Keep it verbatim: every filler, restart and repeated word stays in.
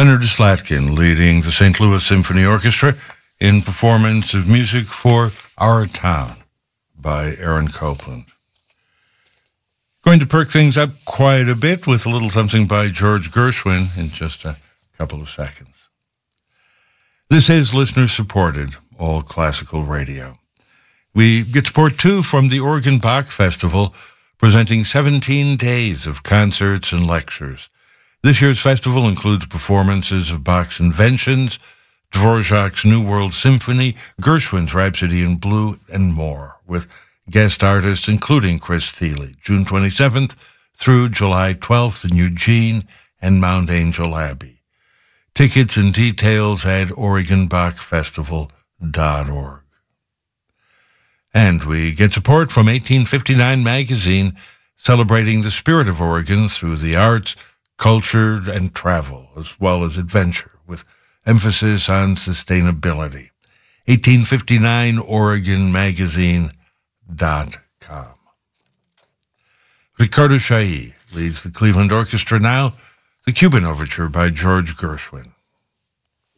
Leonard Slatkin leading the Saint Louis Symphony Orchestra in performance of music for Our Town by Aaron Copland. Going to perk things up quite a bit with a little something by George Gershwin in just a couple of seconds. This is listener-supported, all classical radio. We get support, too, from the Oregon Bach Festival, presenting seventeen days of concerts and lectures. This year's festival includes performances of Bach's Inventions, Dvorak's New World Symphony, Gershwin's Rhapsody in Blue, and more, with guest artists including Chris Thile, June twenty-seventh through July twelfth in Eugene and Mount Angel Abbey. Tickets and details at oregon bach festival dot org. And we get support from eighteen fifty-nine magazine, celebrating the spirit of Oregon through the arts, culture, and travel, as well as adventure, with emphasis on sustainability. eighteen fifty-nine oregon magazine dot com. Ricardo Chailly leads the Cleveland Orchestra now, the Cuban Overture by George Gershwin.